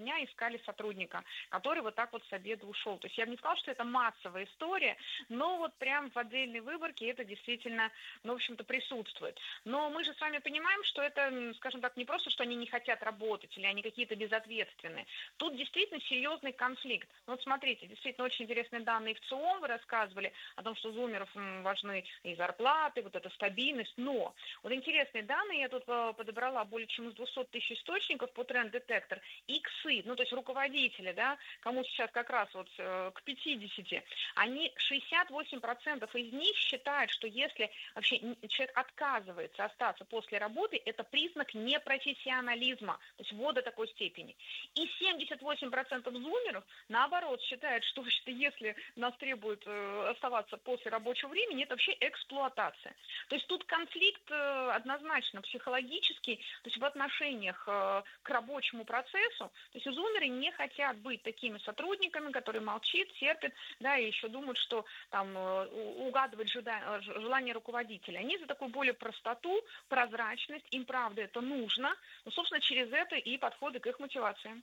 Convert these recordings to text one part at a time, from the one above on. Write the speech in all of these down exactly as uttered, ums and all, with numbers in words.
дня искали сотрудника, который вот так вот с обеда ушел. То есть я бы не сказала, что это массовая история, но вот прям в отдельной выборке это действительно, ну, в общем-то, присутствует. Но мы же с вами понимаем, что это, скажем так, не просто, что они не хотят работать или они какие-то безответственные. Тут действительно серьезный конфликт. Ну, вот смотрите, действительно очень интересные данные в ЦИОМ вы рассказывали о том, что зумеров важны и зарплаты, вот эта стабильность, но вот интересные данные, я тут подобрала более чем из двухсот тысяч источников по тренд-детектор, иксы, ну, то есть руководители, да, кому сейчас как раз вот к пятидесяти, они, шестьдесят восемь процентов из них считают, что если вообще человек отказывается остаться после работы, это признак непрофессионализма, то есть вот до такой степени. И семьдесят восемь процентов зумеров, наоборот, считают, что, что если нас требуют э, оставаться после рабочего времени, это вообще эксплуатация. То есть тут конфликт э, однозначно психологический, то есть в отношениях э, к рабочему процессу. То есть зумеры не хотят быть такими сотрудниками, которые молчат, терпят, да, и еще думают, что там э, угадывать жида- желание руководителя. Они за такую более простоту, прозрачность, им правда это нужно, но, собственно, через это и подходы к их мотивации.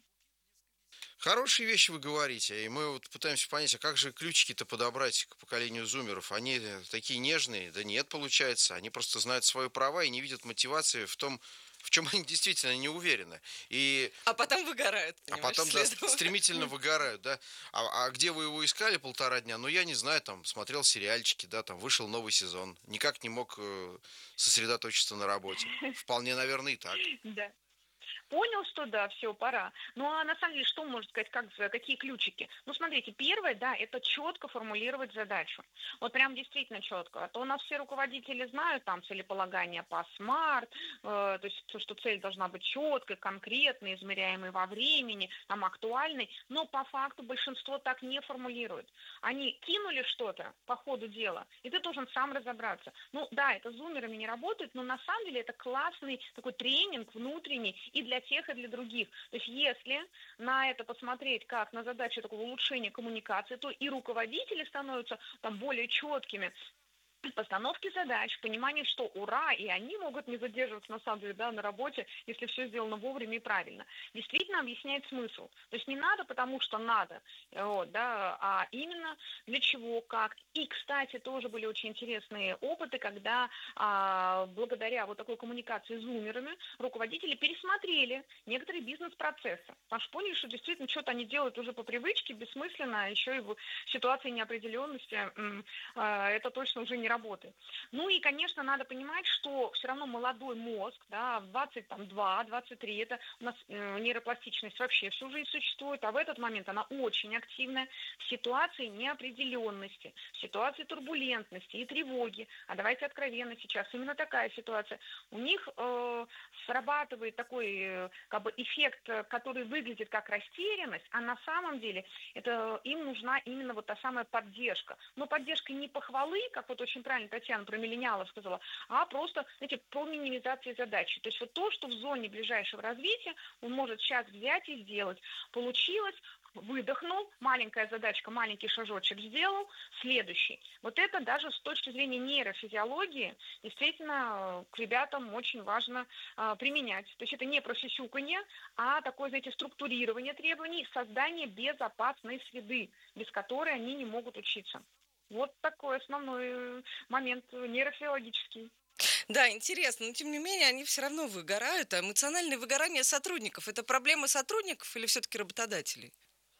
Хорошие вещи вы говорите, и мы вот пытаемся понять, а как же ключики-то подобрать к поколению зумеров? Они такие нежные? Да нет, получается. Они просто знают свои права и не видят мотивации в том, в чем они действительно не уверены. И, А потом выгорают, а понимаешь, потом, да, следом. стремительно выгорают, да. А, а где вы его искали полтора дня? Ну, я не знаю, там, смотрел сериальчики, да, там, вышел новый сезон. Никак не мог э, сосредоточиться на работе. Вполне, наверное, и так. Да. Понял, что да, все, пора. Ну а на самом деле, что можно сказать, как, какие ключики? Ну, смотрите, первое, да, это четко формулировать задачу. Вот прям действительно четко. А то у нас все руководители знают там целеполагание по смарт, э, то есть то, что цель должна быть четкой, конкретной, измеряемой во времени, там актуальной, но по факту большинство так не формулирует. Они кинули что-то по ходу дела, и ты должен сам разобраться. Ну да, это с зумерами не работает, но на самом деле это классный такой тренинг внутренний и для тех, и для других. То есть если на это посмотреть как на задачу такого улучшения коммуникации, то и руководители становятся там более четкими, постановки задач, понимание, что ура, и они могут не задерживаться, на самом деле, да, на работе, если все сделано вовремя и правильно. Действительно объясняет смысл. То есть не надо, потому что надо, вот, да, а именно для чего, как. И, кстати, тоже были очень интересные опыты, когда а, благодаря вот такой коммуникации с зумерами руководители пересмотрели некоторые бизнес-процессы. Потому что поняли, что действительно что-то они делают уже по привычке, бессмысленно, а еще и в ситуации неопределенности м, а, это точно уже не работает. Ну и, конечно, надо понимать, что все равно молодой мозг, да, в двадцать два двадцать три, это у нас э, нейропластичность вообще всю жизнь существует, а в этот момент она очень активная в ситуации неопределенности, в ситуации турбулентности и тревоги. А давайте откровенно сейчас, именно такая ситуация. У них э, срабатывает такой э, как бы эффект, который выглядит как растерянность, а на самом деле это им нужна именно вот та самая поддержка. Но поддержка не похвалы, как вот очень правильно Татьяна про миллениалов сказала, а просто, знаете, по минимизации задачи. То есть вот то, что в зоне ближайшего развития он может сейчас взять и сделать. Получилось, выдохнул, маленькая задачка, маленький шажочек сделал, следующий. Вот это даже с точки зрения нейрофизиологии действительно к ребятам очень важно а, применять. То есть это не профессюканье, а такое, знаете, структурирование требований, создание безопасной среды, без которой они не могут учиться. Вот такой основной момент нейрофизиологический. Да, интересно, но тем не менее они все равно выгорают. А эмоциональное выгорание сотрудников — это проблема сотрудников или все-таки работодателей?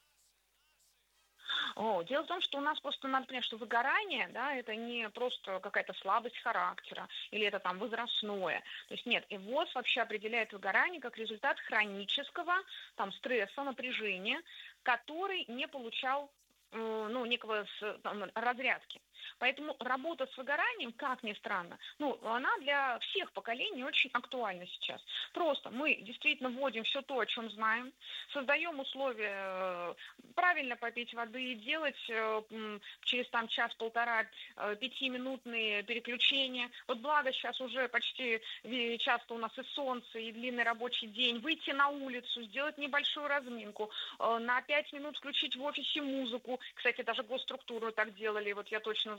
О, дело в том, что у нас просто надо понять, что выгорание, да, это не просто какая-то слабость характера или это там возрастное. То есть нет, и ВОЗ вообще определяет выгорание как результат хронического там стресса, напряжения, который не получал э, ну, некого с- там, разрядки. Поэтому работа с выгоранием, как ни странно, ну, она для всех поколений очень актуальна сейчас. Просто мы действительно вводим все то, о чем знаем, создаем условия э, правильно попить воды, делать э, м, через там час-полтора э, пятиминутные переключения. Вот благо сейчас уже почти ви- часто у нас и солнце, и длинный рабочий день. Выйти на улицу, сделать небольшую разминку, э, на пять минут включить в офисе музыку. Кстати, даже госструктуру так делали, вот я точно знаю.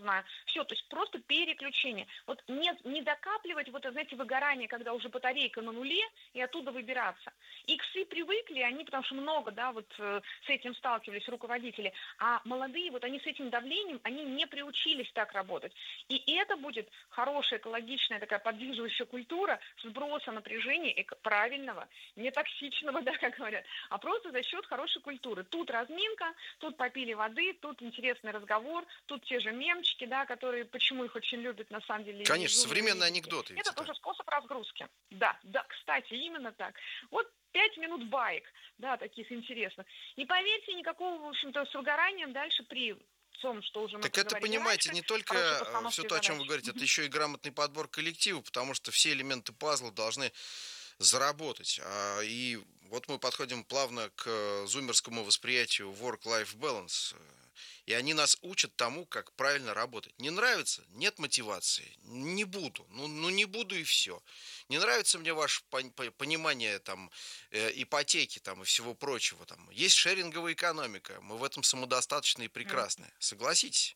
знаю. Все, то есть просто переключение. Вот не, не докапливать вот, знаете, выгорание, когда уже батарейка на нуле, и оттуда выбираться. Иксы привыкли, они, потому что много, да, вот э, с этим сталкивались руководители, а молодые, вот они с этим давлением, они не приучились так работать. И это будет хорошая, экологичная такая поддерживающая культура сброса напряжения эко- правильного, не токсичного, да, как говорят, а просто за счет хорошей культуры. Тут разминка, тут попили воды, тут интересный разговор, тут те же мемчики, да, которые, почему их очень любят, на самом деле. Конечно, современные анекдоты. Это тоже способ разгрузки. Да, да, кстати, именно так. Вот пять минут баек, да, таких интересных. И поверьте, никакого, в общем-то, с выгоранием дальше при том, что уже мы Так это, понимаете, раньше, не только все то, о чем вы говорите, это еще и грамотный подбор коллектива, потому что все элементы пазла должны заработать. И вот мы подходим плавно к зумерскому восприятию work-life balance. И они нас учат тому, как правильно работать. Не нравится? Нет мотивации. Не буду. Ну, ну не буду и все. Не нравится мне ваше понимание там, э, ипотеки там, и всего прочего. Там. Есть шеринговая экономика. Мы в этом самодостаточны и прекрасны. Согласитесь?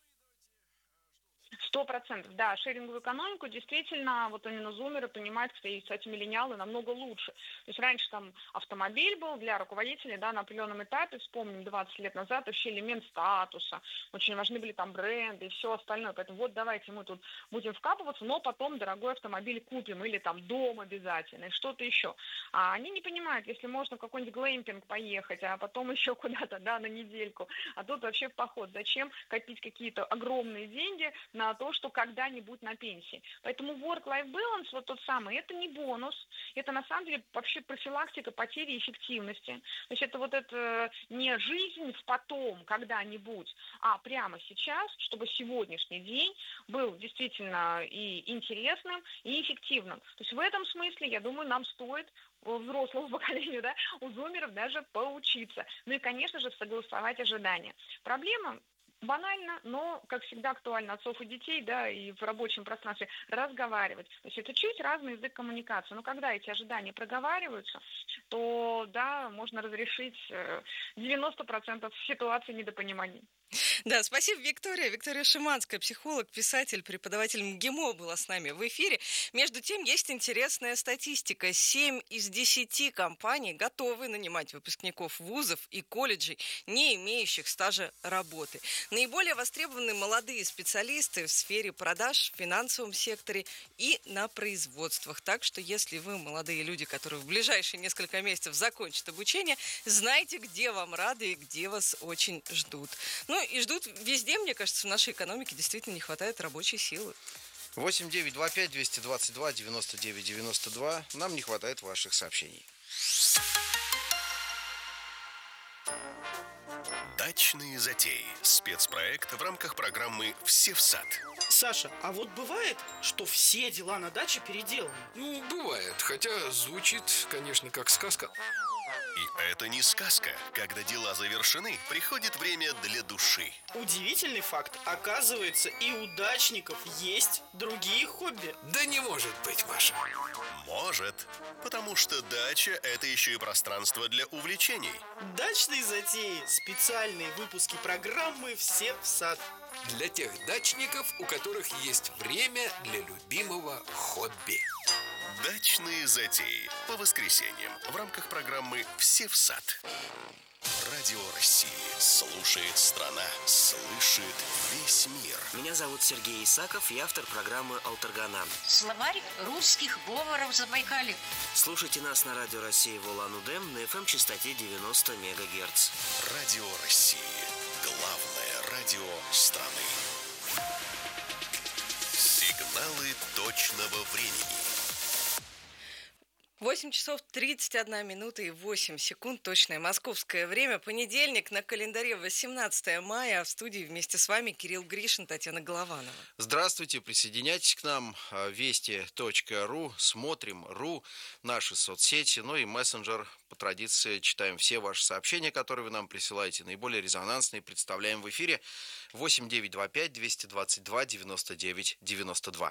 Сто процентов, да, шеринговую экономику действительно, вот именно зумеры понимают, кстати, кстати, миллениалы намного лучше. То есть раньше там автомобиль был для руководителей, да, на определенном этапе, вспомним, двадцать лет назад, вообще элемент статуса, очень важны были там бренды и все остальное, поэтому вот давайте мы тут будем вкапываться, но потом дорогой автомобиль купим, или там дом обязательно, и что-то еще. А они не понимают, если можно в какой-нибудь глэмпинг поехать, а потом еще куда-то, да, на недельку, а тут вообще в поход, зачем копить какие-то огромные деньги на на то, что когда-нибудь на пенсии. Поэтому work-life balance, вот тот самый, это не бонус, это на самом деле вообще профилактика потери эффективности. То есть это вот это не жизнь в потом, когда-нибудь, а прямо сейчас, чтобы сегодняшний день был действительно и интересным, и эффективным. То есть в этом смысле, я думаю, нам стоит взрослому поколению, да, у зумеров даже поучиться. Ну и, конечно же, согласовать ожидания. Проблема банально, но, как всегда, актуально отцов и детей, да, и в рабочем пространстве разговаривать. То есть это чуть разный язык коммуникации. Но когда эти ожидания проговариваются, то, да, можно разрешить девяносто процентов ситуаций недопониманий. Да, спасибо, Виктория. Виктория Шиманская, психолог, писатель, преподаватель МГИМО была с нами в эфире. Между тем, есть интересная статистика. семь из десяти компаний готовы нанимать выпускников вузов и колледжей, не имеющих стажа работы. Наиболее востребованы молодые специалисты в сфере продаж, в финансовом секторе и на производствах. Так что, если вы молодые люди, которые в ближайшие несколько месяцев закончат обучение, знайте, где вам рады и где вас очень ждут. Ну и ждут везде, мне кажется, в нашей экономике действительно не хватает рабочей силы. восемь девять два пять двести двадцать два девяносто девять девяносто два. Нам не хватает ваших сообщений. Дачные затеи. Спецпроект в рамках программы «Все в сад». Саша, а вот бывает, что все дела на даче переделаны? Ну, бывает, хотя звучит, конечно, как сказка. И это не сказка. Когда дела завершены, приходит время для души. Удивительный факт. Оказывается, и у дачников есть другие хобби. Да не может быть, Маша. Может. Потому что дача – это еще и пространство для увлечений. Дачные затеи. Специальные выпуски программы «Все в сад». Для тех дачников, у которых есть время для любимого хобби. Дачные затеи. По воскресеньям в рамках программы «Все в сад». Радио России. Слушает страна. Слышит весь мир. Меня зовут Сергей Исаков, я автор программы «Алтаргана». Словарь русских говоров Забайкалья. Слушайте нас на Радио России в Улан-Удэ на эф эм-частоте девяносто мегагерц. Радио России. Главное радио страны. Сигналы точного времени. восемь часов тридцать одна минута и восемь секунд. Точное московское время. Понедельник, на календаре восемнадцатое мая. А в студии вместе с вами Кирилл Гришин, Татьяна Голованова. Здравствуйте, присоединяйтесь к нам. вести точка ру, смотрим.ру, наши соцсети, ну и мессенджер. По традиции читаем все ваши сообщения, которые вы нам присылаете. Наиболее резонансные представляем в эфире. восемь девять два пять двести двадцать два девяносто девять девяносто два.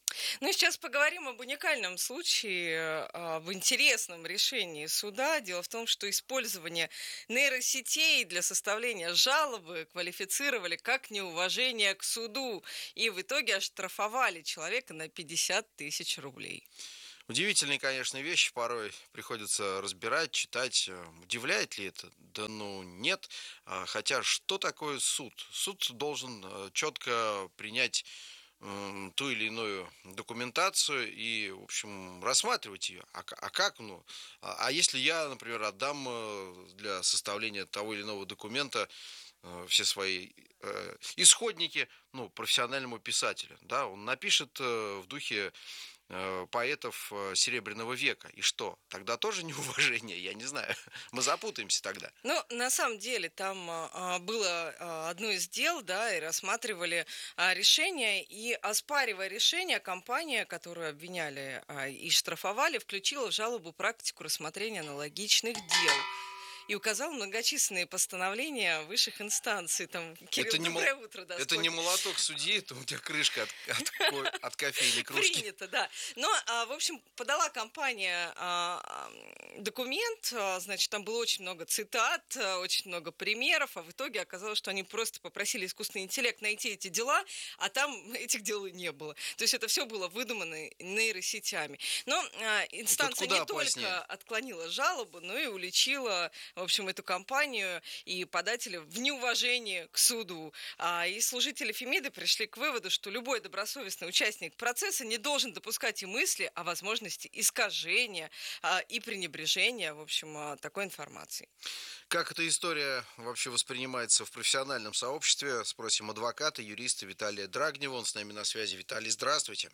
Ну и сейчас поговорим об уникальном случае, об интересном решении суда. Дело в том, что использование нейросетей для составления жалобы квалифицировали как неуважение к суду. И в итоге оштрафовали человека на пятьдесят тысяч рублей. Удивительные, конечно, вещи порой приходится разбирать, читать. Удивляет ли это? Да ну нет. А, Хотя что такое суд? Суд должен э, четко принять м, ту или иную документацию и, в общем, рассматривать ее. А, к- а как? Ну, а, а если я, например, отдам э, для составления того или иного документа э, все свои э, исходники, ну, профессиональному писателю, да, он напишет э, в духе э, поэтов э, Серебряного века. И что? Тогда тоже неуважение? Я не знаю. Мы запутаемся тогда. Ну, на самом деле, там а, а, было а, одно из дел, да, и рассматривали а, решение, и, оспаривая решение, компания, которую обвиняли а, и штрафовали, включила в жалобу практику рассмотрения аналогичных дел. И указал многочисленные постановления высших инстанций. Там, Кирилл, Это не, мол- доброе утро, да, это не сколько- молоток судьи, это у тебя крышка от, от, ко- от кофейной кружки. Принято, да. Но, а, в общем, подала компания а, а, документ, а, значит, там было очень много цитат, а, очень много примеров, а в итоге оказалось, что они просто попросили искусственный интеллект найти эти дела, а там этих дел и не было. То есть это все было выдумано нейросетями. Но а, инстанция куда не только опаснее? отклонила жалобу, но и уличила, в общем, эту компанию и подателя в неуважении к суду. А, и служители Фемиды пришли к выводу, что любой добросовестный участник процесса не должен допускать и мысли о возможности искажения а, и пренебрежения, в общем, а, такой информацией. Как эта история вообще воспринимается в профессиональном сообществе? Спросим адвоката, юриста Виталия Драгнева. Он с нами на связи. Виталий, здравствуйте.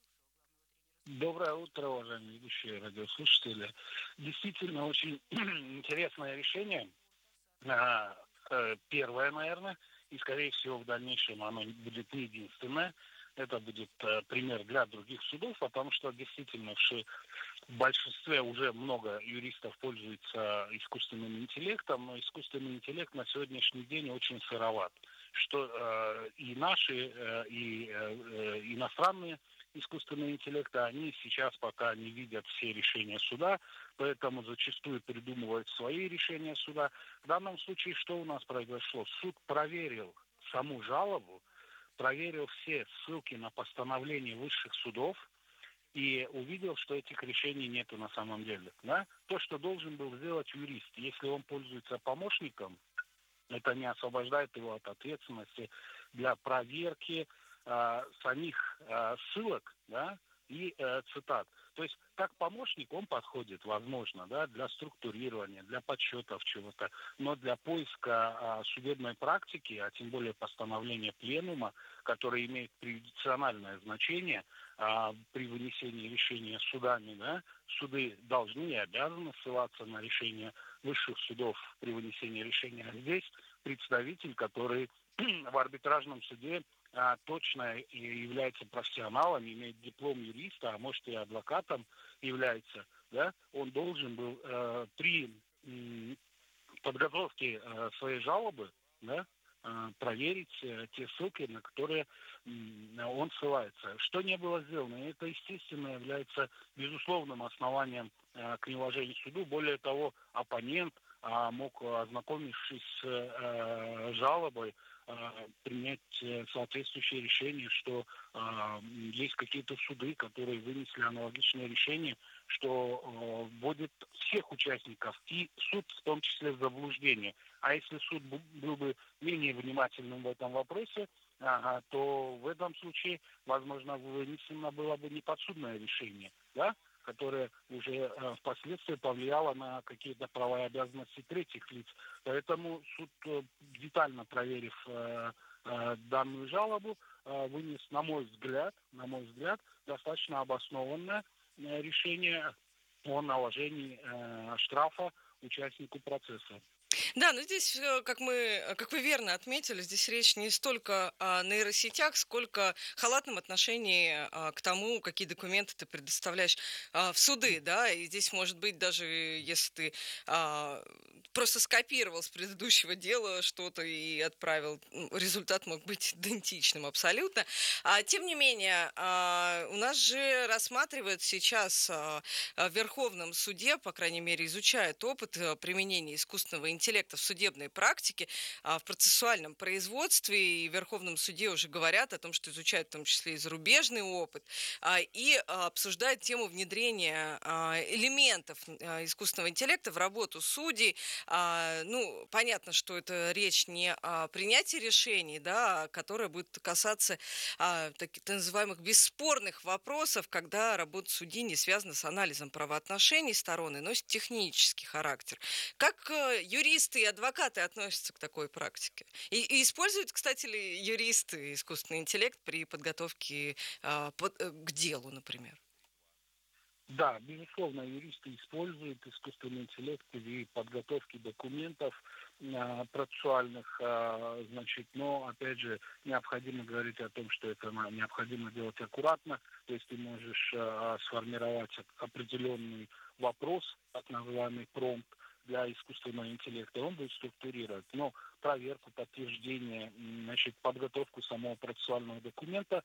Доброе утро, уважаемые ведущие радиослушатели. Действительно, очень интересное решение. А, э, Первое, наверное, и, скорее всего, в дальнейшем оно будет не единственное. Это будет э, пример для других судов, потому что действительно в ши- в большинстве уже много юристов пользуются искусственным интеллектом, но искусственный интеллект на сегодняшний день очень сыроват. Что э, и наши, э, и э, э, иностранные искусственные интеллекты, они сейчас пока не видят все решения суда, поэтому зачастую придумывают свои решения суда. В данном случае что у нас произошло? Суд проверил саму жалобу, проверил все ссылки на постановления высших судов и увидел, что этих решений нету на самом деле. Да? То, что должен был сделать юрист, если он пользуется помощником, это не освобождает его от ответственности для проверки э, самих э, ссылок, да, и э, цитат. То есть как помощник он подходит, возможно, да, для структурирования, для подсчетов чего-то, но для поиска э, судебной практики, а тем более постановления пленума, которое имеет преюдициональное значение э, при вынесении решения судами, да, суды должны и обязаны ссылаться на решение высших судов при вынесении решения. А здесь представитель, который в арбитражном суде а, точно и является профессионалом, имеет диплом юриста, а может и адвокатом является, да, он должен был э, при м, подготовке э, своей жалобы, да, э, проверить э, те ссылки, на которые м, он ссылается. Что не было сделано, и это, естественно, является безусловным основанием э, к неуважению к суду. Более того, оппонент а, мог, ознакомившись с э, жалобой, э, принять э, соответствующее решение, что э, есть какие-то суды, которые вынесли аналогичное решение, что э, вводит всех участников и суд в том числе в заблуждение. А если суд бу- был бы менее внимательным в этом вопросе, ага, то в этом случае, возможно, вынесено было бы неподсудное решение, да, которое уже э, впоследствии повлияло на какие-то права и обязанности третьих лиц. Поэтому суд, э, детально проверив э, э, данную жалобу, э, вынес, на мой взгляд, на мой взгляд, достаточно обоснованное э, решение о наложении э, штрафа участнику процесса. Да, но здесь, э, как мы, э, как вы верно отметили, здесь речь не столько о нейросетях, сколько халатном отношении а, к тому, какие документы ты предоставляешь а, в суды, да, и здесь может быть даже, если ты а, просто скопировал с предыдущего дела что-то и отправил, м, результат мог быть идентичным абсолютно. А, тем не менее, а, у нас же рассматривают сейчас а, а, в Верховном суде, по крайней мере, изучают опыт а, применения искусственного интеллекта в судебной практике, а, в процессуальном производстве, и в Верховном суде уже говорят о том, что изучают в том числе и зарубежный опыт, а, и а, обсуждают тему внедрения а, элементов а, искусственного интеллекта в работу судей. А, ну, понятно, что это речь не о принятии решений, да, а которое будет касаться а, таких называемых бесспорных вопросов, когда работа судьи не связана с анализом правоотношений сторон и носит технический характер. Как э, юристы и адвокаты относятся к такой практике? И, и используют, кстати, ли юристы искусственный интеллект при подготовке э, под- э, к делу, например? Да, безусловно, юристы используют искусственный интеллект при подготовке документов э, процессуальных, э, значит, но, опять же, необходимо говорить о том, что это на- необходимо делать аккуратно, то есть ты можешь э, сформировать определенный вопрос, так называемый промпт, для искусственного интеллекта, и он будет структурировать. Но проверку, подтверждение, м, значит, подготовку самого процессуального документа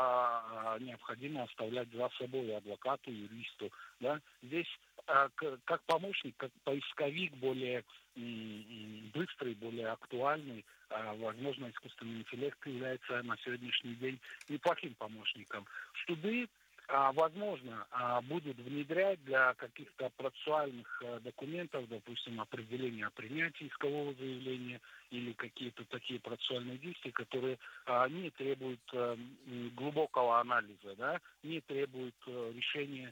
а, а, необходимо оставлять за собой адвокату, юристу. Да? Здесь а, к- как помощник, как поисковик более м, м, быстрый, более актуальный, а, возможно, искусственный интеллект является на сегодняшний день неплохим помощником. Суды а, возможно, а, будут внедрять для каких-то процессуальных а, документов, допустим, определение о принятии искового заявления или какие-то такие процессуальные действия, которые а, не требуют а, м, глубокого анализа, да, не требуют а, решения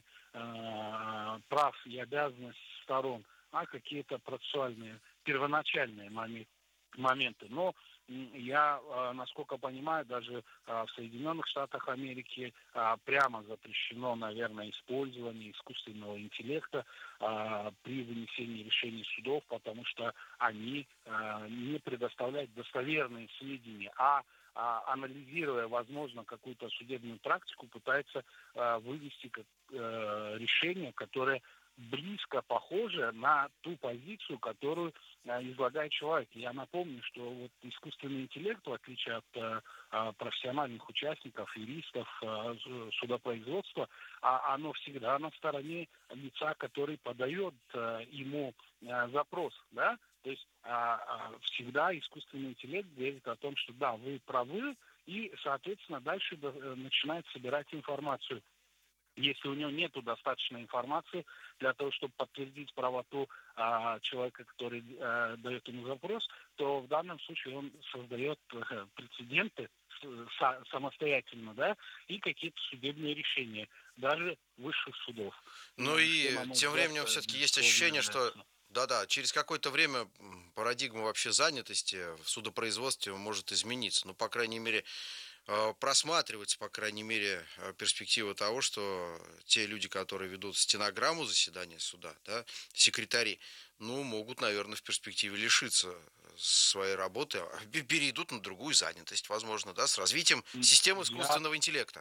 а, прав и обязанностей сторон, а какие-то процессуальные первоначальные моменты моменты. Но м, я, а, насколько понимаю, даже а, в Соединенных Штатах Америки а, прямо запрещено, наверное, использование искусственного интеллекта а, при вынесении решений судов, потому что они а, не предоставляют достоверные сведения, а а, анализируя, возможно, какую-то судебную практику, пытается а, вывести как, э, решение, которое близко похоже на ту позицию, которую а, излагает человек. Я напомню, что вот искусственный интеллект, в отличие от а, а, профессиональных участников, юристов, а, с- судопроизводства, а, оно всегда на стороне лица, который подает а, ему а, запрос, да? То есть а, а, всегда искусственный интеллект говорит о том, что да, вы правы, и, соответственно, дальше до- э, начинает собирать информацию. Если у него нет достаточной информации для того, чтобы подтвердить правоту а, человека, который а, дает ему запрос, то в данном случае он создает э, прецеденты с- са- самостоятельно, да, и какие-то судебные решения, даже высших судов. Ну Э, Что, на и мой тем взгляд, временем э, все-таки есть безусловно ощущение, что является. да-да, через какое-то время м, парадигма вообще занятости в судопроизводстве может измениться. Ну, по крайней мере, э, просматривается, по крайней мере, э, перспектива того, что те люди, которые ведут стенограмму заседания суда, да, секретари, ну, могут, наверное, в перспективе лишиться своей работы, а пе- перейдут на другую занятость, возможно, да, с развитием систем Я искусственного интеллекта.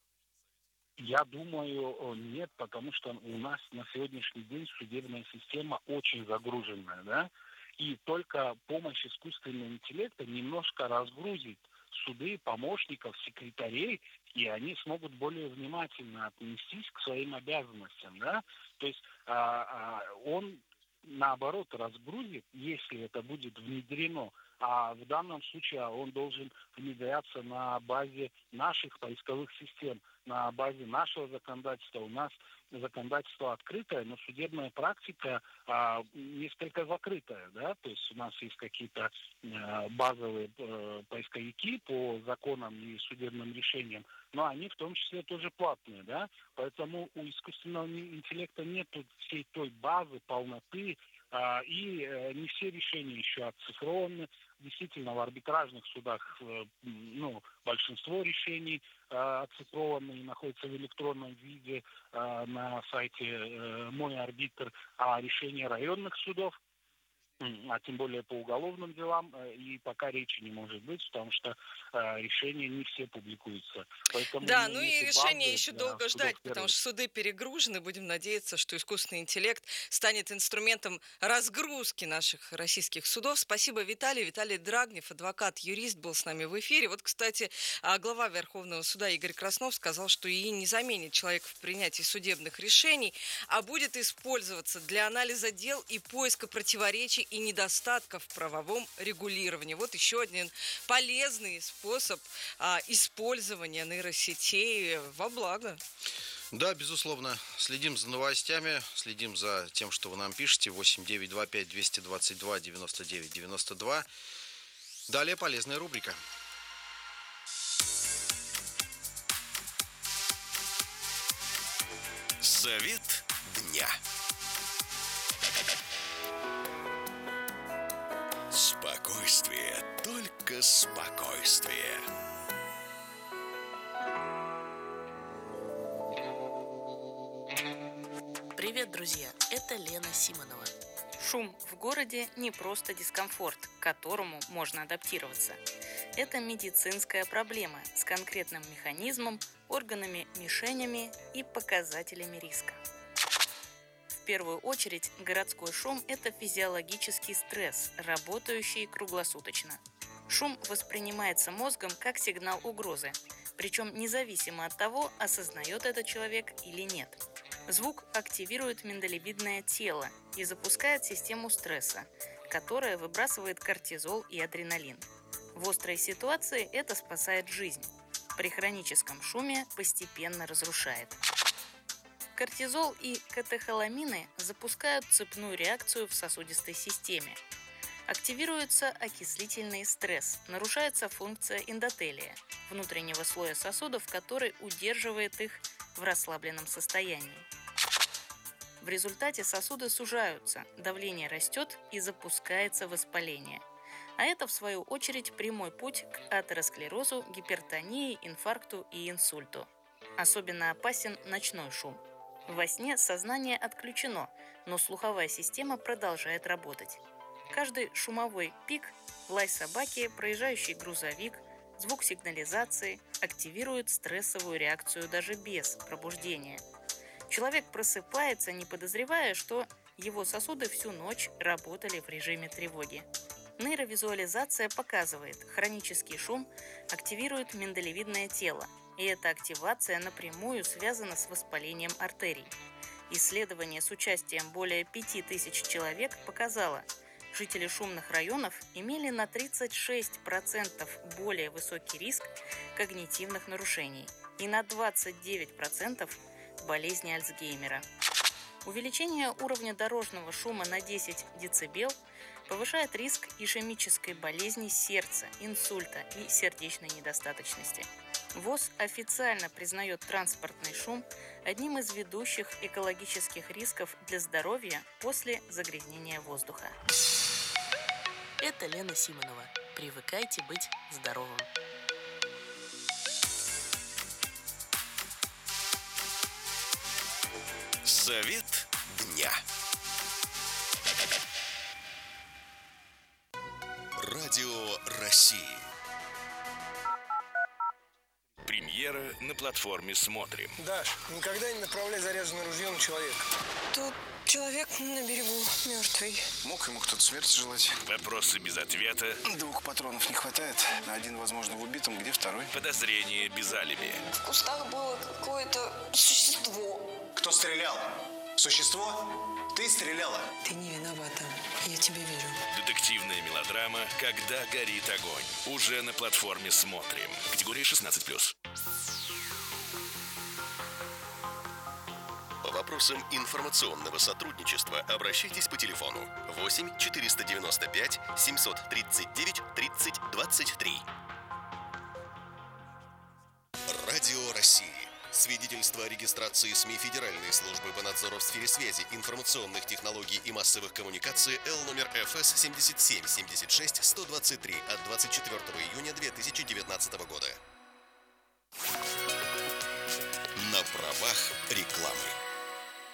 Я думаю, о, нет, потому что у нас на сегодняшний день судебная система очень загруженная, да, и только помощь искусственного интеллекта немножко разгрузит суды, помощников, секретарей, и они смогут более внимательно отнестись к своим обязанностям, да, то есть а, а, он наоборот разгрузит, если это будет внедрено, а в данном случае он должен внедряться на базе наших поисковых систем, на базе нашего законодательства. У нас законодательство открытое, но судебная практика а, несколько закрытая, да, то есть у нас есть какие-то э, базовые э, поисковики по законам и судебным решениям, но они в том числе тоже платные, да, поэтому у искусственного интеллекта нет всей той базы, полноты, а, и э, не все решения еще оцифрованы. Действительно, в арбитражных судах э, ну, большинство решений э, оцифрованы и находятся в электронном виде э, на сайте э, «Мой арбитр», а решения районных судов а тем более по уголовным делам, и пока речи не может быть, потому что э, решения не все публикуются. Поэтому, да, ну, ну и решение еще долго ждать, потому что суды перегружены. Будем надеяться, что искусственный интеллект станет инструментом разгрузки наших российских судов. Спасибо, Виталий. Виталий Драгнев, адвокат, юрист, был с нами в эфире. Вот, кстати, глава Верховного суда Игорь Краснов сказал, что ИИ не заменит человека в принятии судебных решений, а будет использоваться для анализа дел и поиска противоречий и недостатков в правовом регулировании. Вот еще один полезный способ а, использования нейросетей во благо. Да, безусловно. Следим за новостями, следим за тем, что вы нам пишете. восемь девятьсот двадцать пять двести двадцать два девяносто девять девяносто два. Далее полезная рубрика. Совет дня. Спокойствие, только спокойствие. Привет, друзья! Это Лена Симонова. Шум в городе не просто дискомфорт, к которому можно адаптироваться. Это медицинская проблема с конкретным механизмом, органами-мишенями и показателями риска. В первую очередь, городской шум – это физиологический стресс, работающий круглосуточно. Шум воспринимается мозгом как сигнал угрозы, причем независимо от того, осознает этот человек или нет. Звук активирует миндалевидное тело и запускает систему стресса, которая выбрасывает кортизол и адреналин. В острой ситуации это спасает жизнь. При хроническом шуме постепенно разрушает. Кортизол и катехоламины запускают цепную реакцию в сосудистой системе. Активируется окислительный стресс, нарушается функция эндотелия, внутреннего слоя сосудов, который удерживает их в расслабленном состоянии. В результате сосуды сужаются, давление растет и запускается воспаление. А это, в свою очередь, прямой путь к атеросклерозу, гипертонии, инфаркту и инсульту. Особенно опасен ночной шум. Во сне сознание отключено, но слуховая система продолжает работать. Каждый шумовой пик, лай собаки, проезжающий грузовик, звук сигнализации активирует стрессовую реакцию даже без пробуждения. Человек просыпается, не подозревая, что его сосуды всю ночь работали в режиме тревоги. Нейровизуализация показывает, хронический шум активирует миндалевидное тело, и эта активация напрямую связана с воспалением артерий. Исследование с участием более пяти тысяч человек показало, жители шумных районов имели на тридцать шесть процентов более высокий риск когнитивных нарушений и на двадцать девять процентов болезни Альцгеймера. Увеличение уровня дорожного шума на десять децибел повышает риск ишемической болезни сердца, инсульта и сердечной недостаточности. ВОЗ официально признает транспортный шум одним из ведущих экологических рисков для здоровья после загрязнения воздуха. Это Лена Симонова. Привыкайте быть здоровым. Совет дня. Радио России. Премьера на платформе «Смотрим». Даш, никогда не направляй заряженное ружье на человека. Тут человек на берегу мертвый. Мог ему кто-то смерти желать. Вопросы без ответа. Двух патронов не хватает. Один, возможно, в убитом, где второй? Подозрения без алиби. В кустах было какое-то существо. Кто стрелял? Существо? Ты стреляла? Ты не виновата. Я тебя верю. Детективная мелодрама «Когда горит огонь». Уже на платформе «Смотрим». Категория шестнадцать плюс. По вопросам информационного сотрудничества обращайтесь по телефону восемь четыреста девяносто пять семьсот тридцать девять тридцать двадцать три. Радио России. Свидетельство о регистрации СМИ Федеральной службы по надзору в сфере связи, информационных технологий и массовых коммуникаций Л номер Ф С семьдесят семь семьдесят шесть сто двадцать три от двадцать четвёртого июня две тысячи девятнадцатого года. На правах рекламы.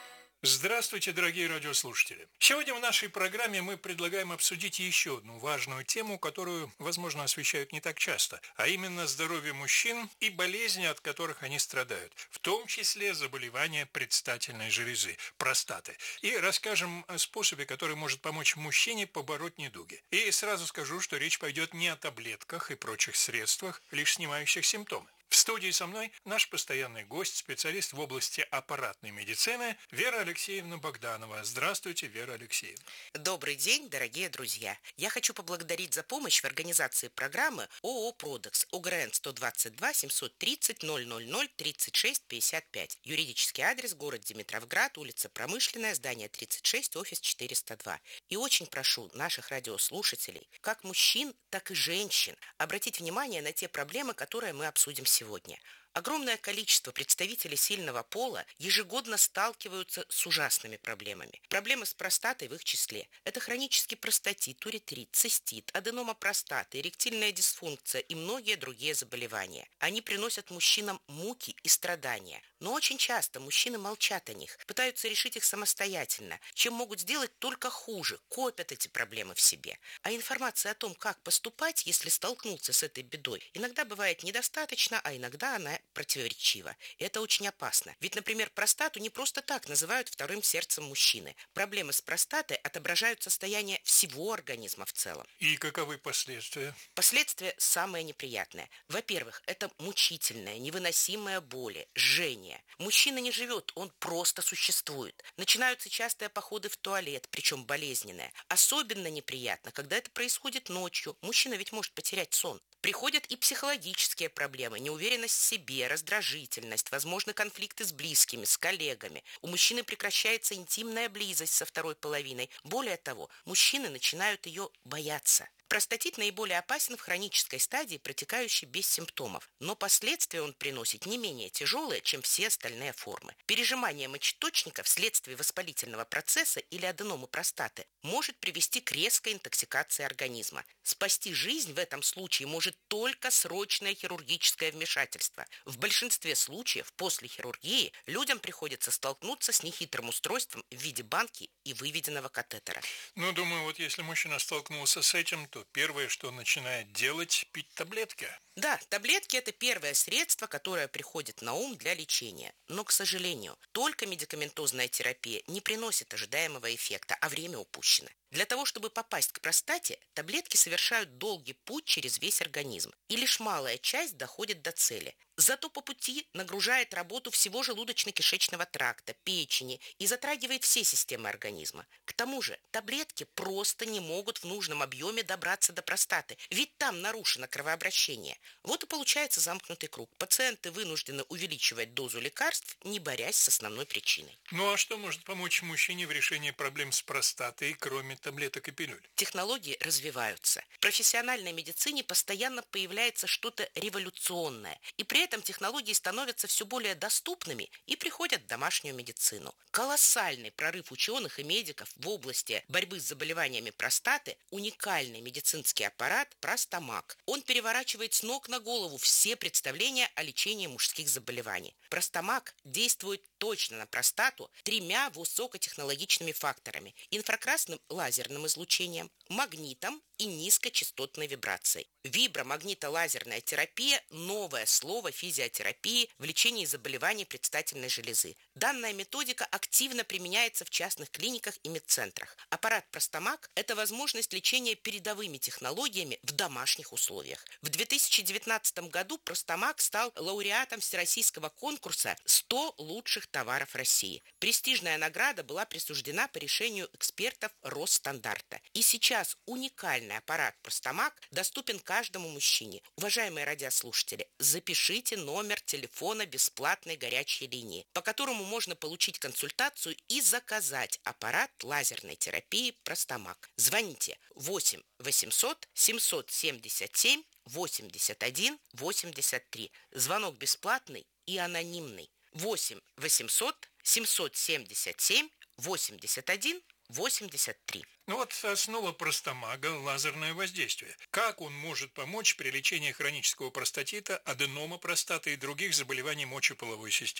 Здравствуйте, дорогие радиослушатели. Сегодня в нашей программе мы предлагаем обсудить еще одну важную тему, которую, возможно, освещают не так часто, а именно здоровье мужчин и болезни, от которых они страдают, в том числе заболевания предстательной железы, простаты. И расскажем о способе, который может помочь мужчине побороть недуги. И сразу скажу, что речь пойдет не о таблетках и прочих средствах, лишь снимающих симптомы. В студии со мной наш постоянный гость, специалист в области аппаратной медицины Вера Алексеевна Богданова. Здравствуйте, Вера Алексеевна. Добрый день, дорогие друзья. Я хочу поблагодарить за помощь в организации программы ООО «Продекс», ОГРН сто двадцать два семьсот тридцать ноль ноль ноль тридцать шесть пятьдесят пять. Юридический адрес: город Димитровград, улица Промышленная, здание тридцать шесть, офис четыреста два. И очень прошу наших радиослушателей, как мужчин, так и женщин, обратить внимание на те проблемы, которые мы обсудим сегодня. Сегодня. Огромное количество представителей сильного пола ежегодно сталкиваются с ужасными проблемами. Проблемы с простатой в их числе. Это хронический простатит, уретрит, цистит, аденома простаты, эректильная дисфункция и многие другие заболевания. Они приносят мужчинам муки и страдания. Но очень часто мужчины молчат о них, пытаются решить их самостоятельно, чем могут сделать только хуже, копят эти проблемы в себе. А информация о том, как поступать, если столкнуться с этой бедой, иногда бывает недостаточно, а иногда она противоречиво. И это очень опасно. Ведь, например, простату не просто так называют вторым сердцем мужчины. Проблемы с простатой отображают состояние всего организма в целом. И каковы последствия? Последствия самые неприятные. Во-первых, это мучительная, невыносимая боль, жжение. Мужчина не живет, он просто существует. Начинаются частые походы в туалет, причем болезненные. Особенно неприятно, когда это происходит ночью. Мужчина ведь может потерять сон. Приходят и психологические проблемы, неуверенность в себе, раздражительность, возможны конфликты с близкими, с коллегами. У мужчины прекращается интимная близость со второй половиной. Более того, мужчины начинают ее бояться. Простатит наиболее опасен в хронической стадии, протекающей без симптомов, но последствия он приносит не менее тяжелые, чем все остальные формы. Пережимание мочеточника вследствие воспалительного процесса или аденомы простаты может привести к резкой интоксикации организма. Спасти жизнь в этом случае может только срочное хирургическое вмешательство. В большинстве случаев после хирургии людям приходится столкнуться с нехитрым устройством в виде банки и выведенного катетера. Ну, думаю, вот если мужчина столкнулся с этим, то первое, что он начинает делать, пить таблетки. Да, таблетки – это первое средство, которое приходит на ум для лечения. Но, к сожалению, только медикаментозная терапия не приносит ожидаемого эффекта, а время упущено. Для того, чтобы попасть к простате, таблетки совершают долгий путь через весь организм, и лишь малая часть доходит до цели. Зато по пути нагружает работу всего желудочно-кишечного тракта, печени и затрагивает все системы организма. К тому же таблетки просто не могут в нужном объеме добраться до простаты, ведь там нарушено кровообращение. Вот и получается замкнутый круг. Пациенты вынуждены увеличивать дозу лекарств, не борясь с основной причиной. Ну а что может помочь мужчине в решении проблем с простатой, кроме таблеток и пилюль? Технологии развиваются. В профессиональной медицине постоянно появляется что-то революционное, и при этом технологии становятся все более доступными и приходят в домашнюю медицину. Колоссальный прорыв ученых и медиков в области борьбы с заболеваниями простаты – уникальный медицинский аппарат Простомак. Он переворачивает с ног на голову все представления о лечении мужских заболеваний. Простомак действует точно на простату тремя высокотехнологичными факторами – инфракрасным лазерным излучением, магнитом и низкочастотной вибрацией. Вибромагнитолазерная терапия – новое слово физиотерапии в лечении заболеваний предстательной железы. Данная методика активно применяется в частных клиниках и медцентрах. Аппарат Простомак – это возможность лечения передовыми технологиями в домашних условиях. В две тысячи девятнадцатом году Простомак стал лауреатом всероссийского конкурса «сто лучших товаров России». Престижная награда была присуждена по решению экспертов Росстандартта. И сейчас уникальный аппарат Простомак доступен каждому мужчине. Уважаемые радиослушатели, запишите номер телефона бесплатной горячей линии, по которому можно получить консультацию и заказать аппарат лазерной терапии Простомак. Звоните восемь восемьсот семьсот семьдесят семь восемьдесят один восемьдесят три. Звонок бесплатный и анонимный. восемь восемьсот семьсот семьдесят семь восемьдесят один восемьдесят три. Ну вот основа Простомага – лазерное воздействие. Как он может помочь при лечении хронического простатита, аденома простаты и других заболеваний мочеполовой системы?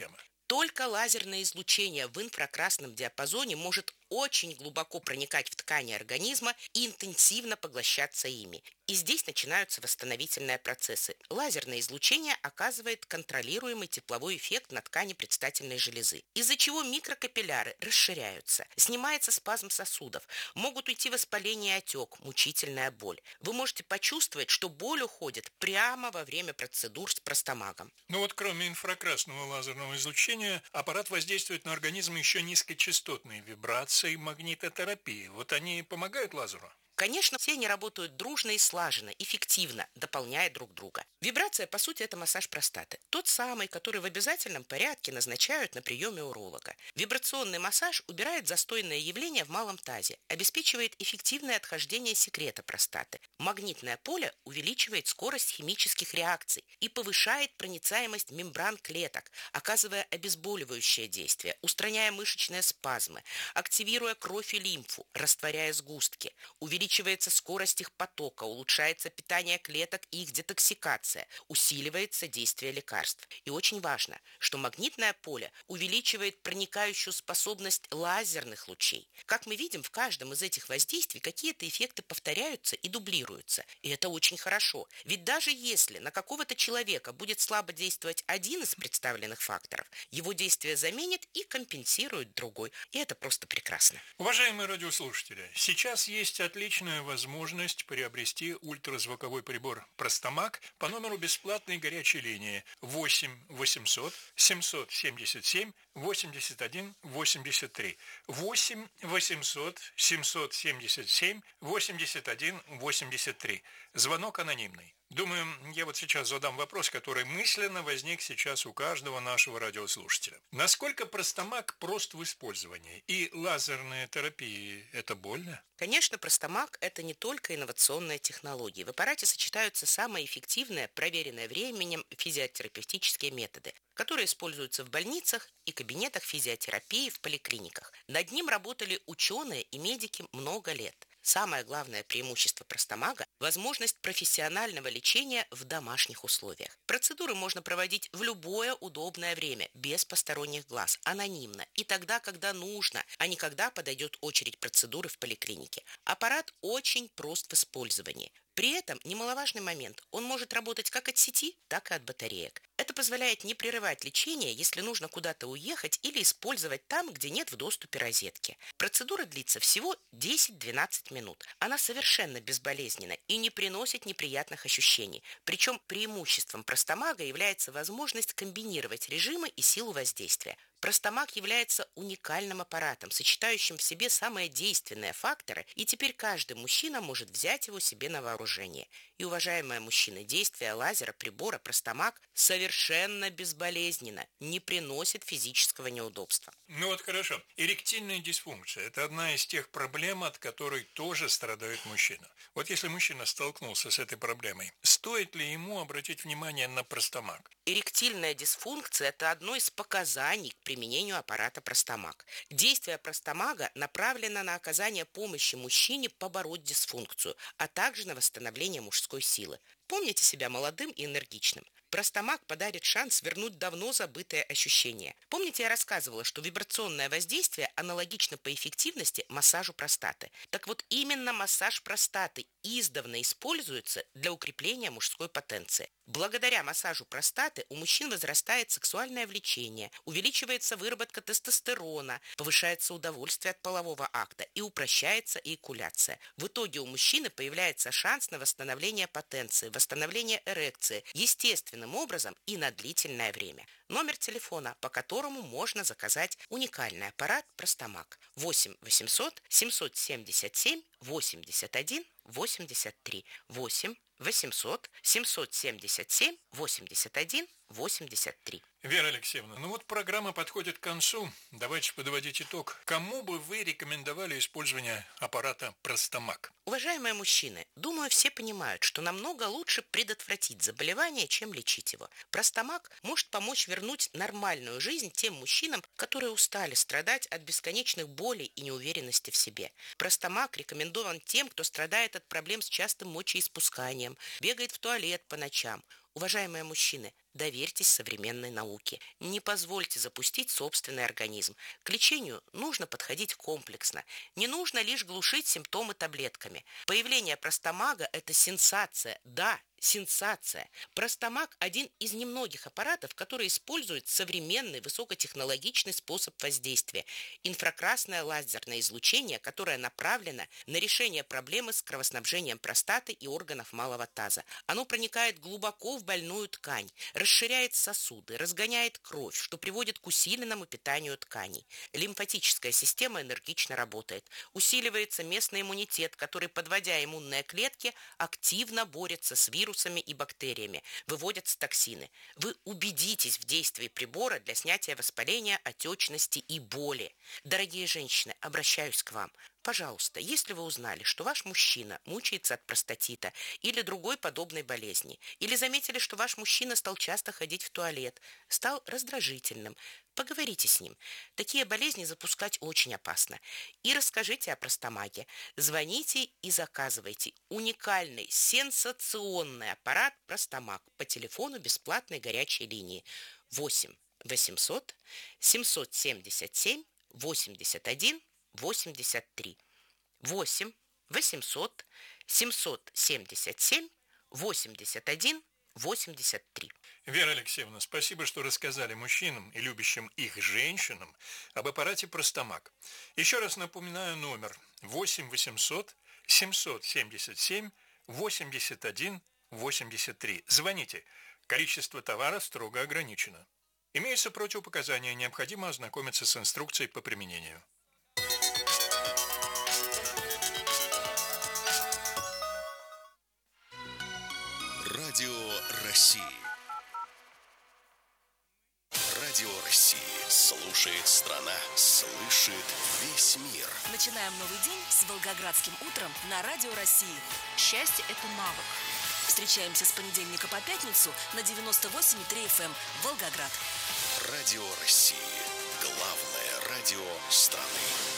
Только лазерное излучение в инфракрасном диапазоне может очень глубоко проникать в ткани организма и интенсивно поглощаться ими. И здесь начинаются восстановительные процессы. Лазерное излучение оказывает контролируемый тепловой эффект на ткани предстательной железы, из-за чего микрокапилляры расширяются, снимается спазм сосудов, могут уйти воспаление и отек, мучительная боль. Вы можете почувствовать, что боль уходит прямо во время процедур с простомагом. Ну вот кроме инфракрасного лазерного излучения, аппарат воздействует на организм еще низкочастотной вибрацией, магнитотерапии. Вот они помогают лазеру? Конечно, все они работают дружно и слаженно, эффективно, дополняя друг друга. Вибрация, по сути, это массаж простаты. Тот самый, который в обязательном порядке назначают на приеме уролога. Вибрационный массаж убирает застойное явление в малом тазе, обеспечивает эффективное отхождение секрета простаты. Магнитное поле увеличивает скорость химических реакций и повышает проницаемость мембран клеток, оказывая обезболивающее действие, устраняя мышечные спазмы, активируя кровь и лимфу, растворяя сгустки, увеличивая Увеличивается скорость их потока, улучшается питание клеток и их детоксикация, усиливается действие лекарств. И очень важно, что магнитное поле увеличивает проникающую способность лазерных лучей. Как мы видим, в каждом из этих воздействий какие-то эффекты повторяются и дублируются. И это очень хорошо. Ведь даже если на какого-то человека будет слабо действовать один из представленных факторов, его действие заменит и компенсирует другой. И это просто прекрасно. Уважаемые радиослушатели, сейчас есть отличная возможность приобрести ультразвуковой прибор «Простомаг» по номеру бесплатной горячей линии восемь восемьсот семьсот семьдесят семь восемьдесят один восемьдесят три. восемь восемьсот семьсот семьдесят семь восемьдесят один восемьдесят три. Звонок анонимный. Думаю, я вот сейчас задам вопрос, который мысленно возник сейчас у каждого нашего радиослушателя. Насколько Простомаг прост в использовании? И лазерная терапия – это больно? Конечно, Простомаг – это не только инновационная технология. В аппарате сочетаются самые эффективные, проверенные временем физиотерапевтические методы, которые используются в больницах и кабинетах физиотерапии в поликлиниках. Над ним работали ученые и медики много лет. Самое главное преимущество Простомага – возможность профессионального лечения в домашних условиях. Процедуры можно проводить в любое удобное время, без посторонних глаз, анонимно и тогда, когда нужно, а не когда подойдет очередь процедуры в поликлинике. Аппарат очень прост в использовании. При этом немаловажный момент – он может работать как от сети, так и от батареек. Это позволяет не прерывать лечение, если нужно куда-то уехать или использовать там, где нет в доступе розетки. Процедура длится всего десять-двенадцать минут. Она совершенно безболезненна и не приносит неприятных ощущений. Причем преимуществом Простомага является возможность комбинировать режимы и силу воздействия. Простомаг является уникальным аппаратом, сочетающим в себе самые действенные факторы, и теперь каждый мужчина может взять его себе на вооружение. И, уважаемые мужчины, действие лазера прибора Простомаг совершенно безболезненно, не приносит физического неудобства. Ну вот хорошо. Эректильная дисфункция – это одна из тех проблем, от которой тоже страдает мужчина. Вот если мужчина столкнулся с этой проблемой, стоит ли ему обратить внимание на Простомаг? Эректильная дисфункция – это одно из показаний к применению аппарата Простомаг. Действие Простомага направлено на оказание помощи мужчине побороть дисфункцию, а также на восстановление мужской силы. Помните себя молодым и энергичным. Простомаг подарит шанс вернуть давно забытые ощущения. Помните, я рассказывала, что вибрационное воздействие аналогично по эффективности массажу простаты. Так вот, именно массаж простаты издавна используется для укрепления мужской потенции. Благодаря массажу простаты у мужчин возрастает сексуальное влечение, увеличивается выработка тестостерона, повышается удовольствие от полового акта и упрощается эякуляция. В итоге у мужчины появляется шанс на восстановление потенции, восстановление эрекции, естественным образом и на длительное время. Номер телефона, по которому можно заказать уникальный аппарат Простомаг. восемь восемьсот семьсот семьдесят семь восемьдесят один восемьдесят три. восемь восемьсот семьсот семьдесят семь восемьдесят один восемьдесят три. Вера Алексеевна, ну вот программа подходит к концу. Давайте подводить итог. Кому бы вы рекомендовали использование аппарата Простомаг? Уважаемые мужчины, думаю, все понимают, что намного лучше предотвратить заболевание, чем лечить его. Простомаг может помочь вернуть нормальную жизнь тем мужчинам, которые устали страдать от бесконечных болей и неуверенности в себе. Простомаг рекомендован тем, кто страдает от проблем с частым мочеиспусканием, бегает в туалет по ночам. Уважаемые мужчины, Доверьтесь современной науке. Не позвольте запустить собственный организм. К лечению нужно подходить комплексно. Не нужно лишь глушить симптомы таблетками. Появление простомага – это сенсация. Да, сенсация. Простомаг – один из немногих аппаратов, который использует современный высокотехнологичный способ воздействия – инфракрасное лазерное излучение, которое направлено на решение проблемы с кровоснабжением простаты и органов малого таза. Оно проникает глубоко в больную ткань, расширяет сосуды, разгоняет кровь, что приводит к усиленному питанию тканей. Лимфатическая система энергично работает. Усиливается местный иммунитет, который, подводя иммунные клетки, активно борется с вирусами и бактериями, выводятся токсины. Вы убедитесь в действии прибора для снятия воспаления, отечности и боли. Дорогие женщины, обращаюсь к вам. Пожалуйста, если вы узнали, что ваш мужчина мучается от простатита или другой подобной болезни, или заметили, что ваш мужчина стал часто ходить в туалет, стал раздражительным, поговорите с ним. Такие болезни запускать очень опасно. И расскажите о простомаге. Звоните и заказывайте уникальный, сенсационный аппарат «Простомаг» по телефону бесплатной горячей линии восемь восемьсот семьсот семьдесят семь восемьдесят один восемьдесят три. восемь восемьсот семьсот семьдесят семь восемьдесят один восемьдесят три. Вера Алексеевна, спасибо, что рассказали мужчинам и любящим их женщинам об аппарате «Простомаг». Еще раз напоминаю номер восемь восемьсот семьсот семьдесят семь восемьдесят один восемьдесят три. Звоните. Количество товара строго ограничено. Имеются противопоказания, необходимо ознакомиться с инструкцией по применению. Радио России. Радио России. Слушает страна, слышит весь мир. Начинаем новый день с Волгоградским утром на Радио России. Счастье – это навык. Встречаемся с понедельника по пятницу на девяносто восемь и три эф эм Волгоград. Радио России. Главное радио страны.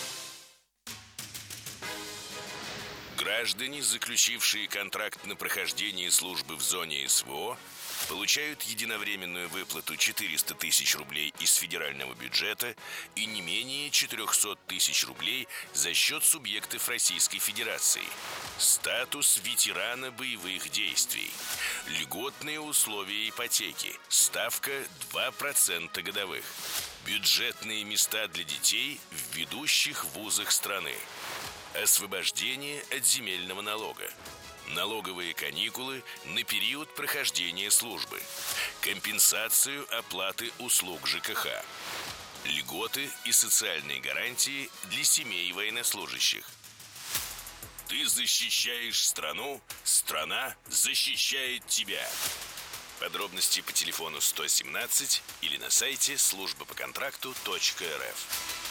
Граждане, заключившие контракт на прохождение службы в зоне эс вэ о, получают единовременную выплату четыреста тысяч рублей из федерального бюджета и не менее четыреста тысяч рублей за счет субъектов Российской Федерации. Статус ветерана боевых действий. Льготные условия ипотеки. Ставка два процента годовых. Бюджетные места для детей в ведущих вузах страны. Освобождение от земельного налога. Налоговые каникулы на период прохождения службы. Компенсацию оплаты услуг жэ ка ха. Льготы и социальные гарантии для семей военнослужащих. Ты защищаешь страну, страна защищает тебя. Подробности по телефону сто семнадцать или на сайте служба по контракту точка эр эф.